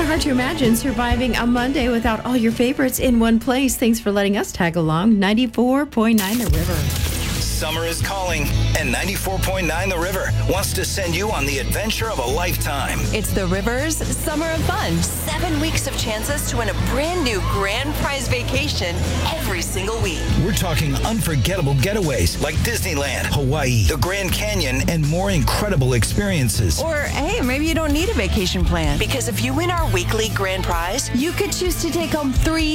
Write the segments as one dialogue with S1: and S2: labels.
S1: hard to imagine surviving a Monday without all your favorites in one place. Thanks for letting us tag along. 94.9 The River.
S2: Summer is calling, and 94.9 The River wants to send you on the adventure of a lifetime.
S3: It's The River's Summer of Fun. 7 weeks of chances to win a brand new grand prize vacation every single week.
S2: We're talking unforgettable getaways like Disneyland, Hawaii, the Grand Canyon, and more incredible experiences.
S3: Or, hey, maybe you don't need a vacation plan. Because if you win our weekly grand prize, you could choose to take home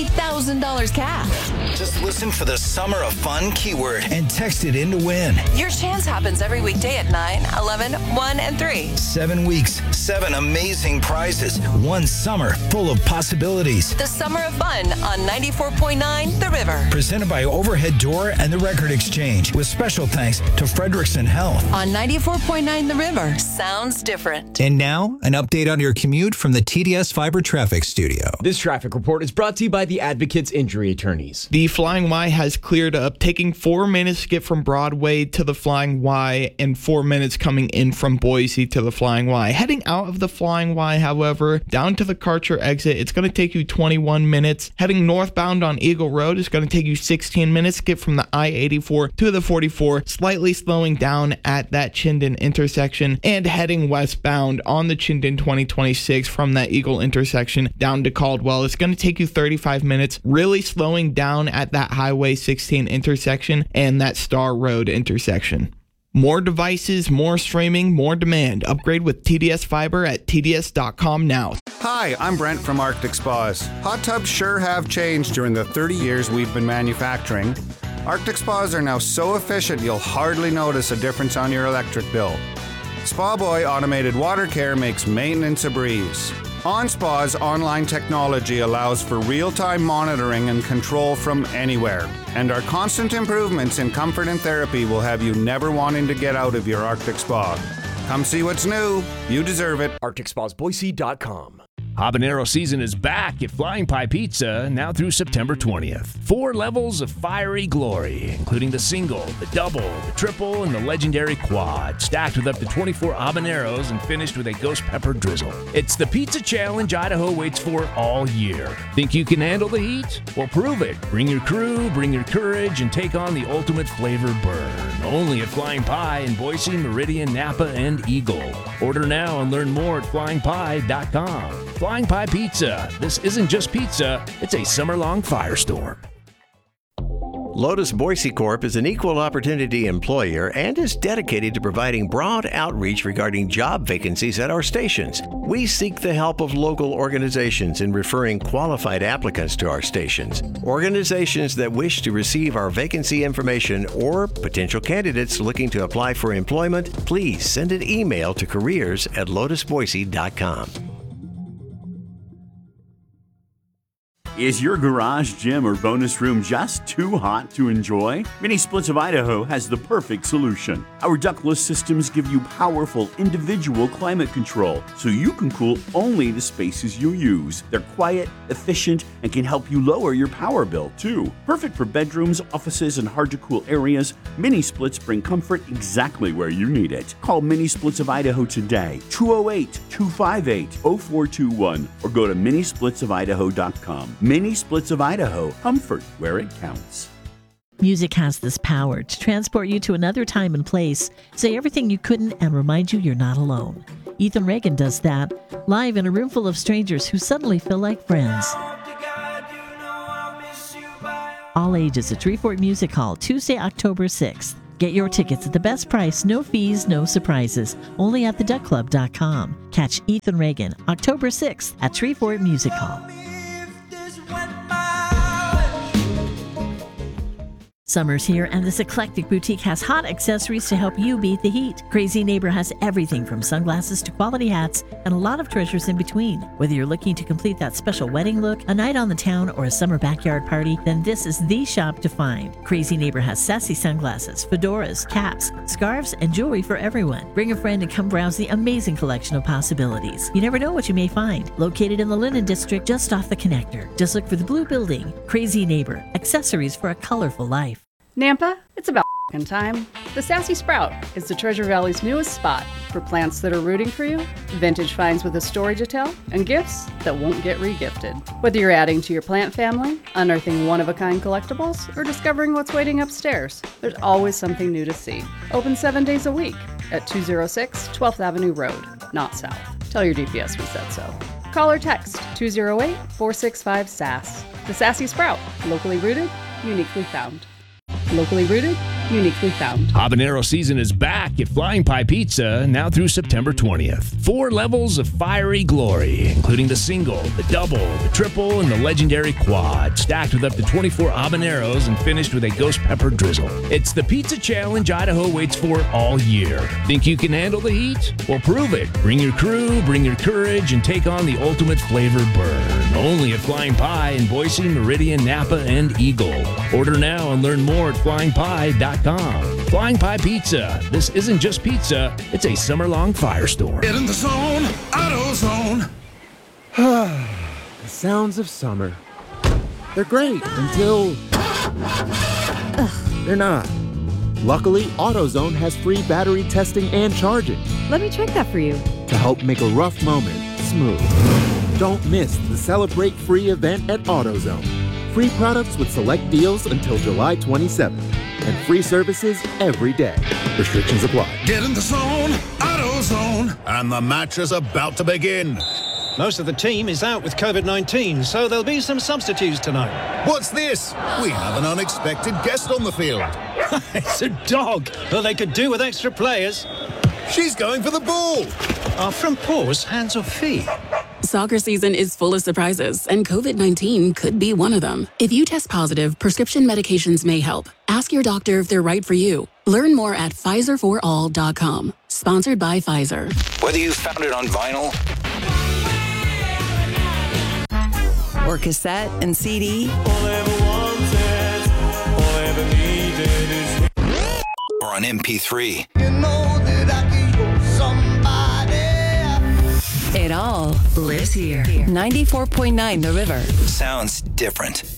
S3: $3,000 cash.
S2: Just listen for the Summer of Fun keyword and text it in to win.
S3: Your chance happens every weekday at 9, 11, 1, and 3.
S2: 7 weeks, 7 amazing prizes, 1 summer full of possibilities.
S3: The Summer of Fun on 94.9 The River.
S2: Presented by Overhead Door and the Record Exchange, with special thanks to Frederickson Health.
S3: On 94.9 The River. Sounds different.
S2: And now, an update on your commute from the TDS Fiber Traffic Studio.
S4: This traffic report is brought to you by the Advocates Injury Attorneys.
S5: The Flying Y has cleared up, taking 4 minutes to get from Broadway to the Flying Y and 4 minutes coming in from Boise to the Flying Y. Heading out of the Flying Y, however, down to the Karcher exit, it's going to take you 21 minutes. Heading northbound on Eagle Road is going to take you 16 minutes to get from the I-84 to the 44, slightly slowing down at that Chinden intersection. And heading westbound on the Chinden 2026 from that Eagle intersection down to Caldwell, it's going to take you 35 minutes, really slowing down at that Highway 16 intersection and that Star Road intersection. More devices, more streaming, more demand. Upgrade with TDS Fiber at TDS.com now.
S6: Hi, I'm Brent from Arctic Spas. Hot tubs sure have changed during the 30 years we've been manufacturing. Arctic Spas are now so efficient you'll hardly notice a difference on your electric bill. Spa Boy Automated Water Care makes maintenance a breeze. OnSpa's online technology allows for real-time monitoring and control from anywhere. And our constant improvements in comfort and therapy will have you never wanting to get out of your Arctic Spa. Come see what's new. You deserve it.
S4: ArcticSpasBoise.com.
S7: Habanero season is back at Flying Pie Pizza now through September 20th. 4 levels of fiery glory, including the single, the double, the triple, and the legendary quad, stacked with up to 24 habaneros and finished with a ghost pepper drizzle. It's the pizza challenge Idaho waits for all year. Think you can handle the heat? Well, prove it. Bring your crew, bring your courage, and take on the ultimate flavor burn. Only at Flying Pie in Boise, Meridian, Napa, and Eagle. Order now and learn more at flyingpie.com. Flying Pie Pizza. This isn't just pizza, it's a summer-long firestorm.
S8: Lotus Boise Corp is an equal opportunity employer and is dedicated to providing broad outreach regarding job vacancies at our stations. We seek the help of local organizations in referring qualified applicants to our stations. Organizations that wish to receive our vacancy information or potential candidates looking to apply for employment, please send an email to careers@lotusboise.com.
S9: Is your garage, gym, or bonus room just too hot to enjoy? Mini Splits of Idaho has the perfect solution. Our ductless systems give you powerful individual climate control, so you can cool only the spaces you use. They're quiet, efficient, and can help you lower your power bill, too. Perfect for bedrooms, offices, and hard-to-cool areas, Mini Splits bring comfort exactly where you need it. Call Mini Splits of Idaho today, 208-258-0421, or go to minisplitsofidaho.com. Mini Splits of Idaho. Comfort where it counts.
S10: Music has this power to transport you to another time and place, say everything you couldn't, and remind you you're not alone. Ethan Reagan does that, live in a room full of strangers who suddenly feel like friends. All ages at Treefort Music Hall, Tuesday, October 6th. Get your tickets at the best price, no fees, no surprises, only at theduckclub.com. Catch Ethan Reagan, October 6th at Treefort Music Hall. Summer's here, and this eclectic boutique has hot accessories to help you beat the heat. Crazy Neighbor has everything from sunglasses to quality hats and a lot of treasures in between. Whether you're looking to complete that special wedding look, a night on the town, or a summer backyard party, then this is the shop to find. Crazy Neighbor has sassy sunglasses, fedoras, caps, scarves, and jewelry for everyone. Bring a friend and come browse the amazing collection of possibilities. You never know what you may find. Located in the Linen District, just off the connector. Just look for the blue building. Crazy Neighbor, accessories for a colorful life.
S11: Nampa, it's about time. The Sassy Sprout is the Treasure Valley's newest spot for plants that are rooting for you, vintage finds with a story to tell, and gifts that won't get re-gifted. Whether you're adding to your plant family, unearthing one-of-a-kind collectibles, or discovering what's waiting upstairs, there's always something new to see. Open 7 days a week at 206 12th Avenue Road, not south. Tell your DPS we said so. Call or text 208-465-SAS. The Sassy Sprout, locally rooted, uniquely found. Locally rooted, uniquely found.
S7: Habanero season is back at Flying Pie Pizza now through September 20th. 4 levels of fiery glory, including the single, the double, the triple, and the legendary quad, stacked with up to 24 habaneros and finished with a ghost pepper drizzle. It's the pizza challenge Idaho waits for all year. Think you can handle the heat? Well, prove it. Bring your crew, bring your courage, and take on the ultimate flavor burn. Only at Flying Pie in Boise, Meridian, Napa, and Eagle. Order now and learn more at flyingpie.com. Flying Pie Pizza. This isn't just pizza, it's a summer-long firestorm.
S12: Get in the zone, AutoZone.
S13: The sounds of summer. They're great until they're not. Luckily, AutoZone has free battery testing and charging.
S1: Let me check that for you.
S13: To help make a rough moment smooth. Don't miss the Celebrate Free event at AutoZone. Free products with select deals until July 27th. And free services every day. Restrictions apply.
S12: Get in the zone, AutoZone. And the match is about to begin.
S14: Most of the team is out with COVID-19, so there'll be some substitutes tonight.
S12: What's this? We have an unexpected guest on the field.
S14: It's a dog, but they could do with extra players.
S12: She's going for the ball.
S14: Are front paws hands or feet?
S15: Soccer season is full of surprises, and COVID-19 could be one of them. If you test positive, prescription medications may help. Ask your doctor if they're right for you. Learn more at PfizerForAll.com. Sponsored by Pfizer.
S2: Whether you found it on vinyl
S3: Or cassette and CD.
S2: or on MP3.
S3: It all lives here. 94.9 The River.
S2: Sounds different.